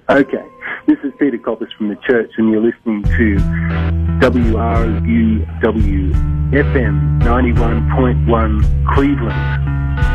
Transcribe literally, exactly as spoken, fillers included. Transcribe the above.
Okay. This is Peter Coppers from the church, and you're listening to W R U W F M ninety-one point one Cleveland.